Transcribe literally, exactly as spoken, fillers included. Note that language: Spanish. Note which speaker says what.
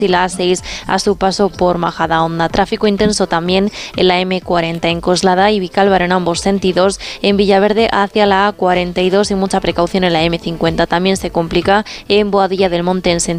Speaker 1: y la A seis a su paso por Majadahonda. Tráfico intenso también en la eme cuarenta en Coslada y Vicálvaro en ambos sentidos, en Villaverde hacia la A cuarenta y dos y mucha precaución en la eme cincuenta. También se complica en Boadilla del Monte en sentido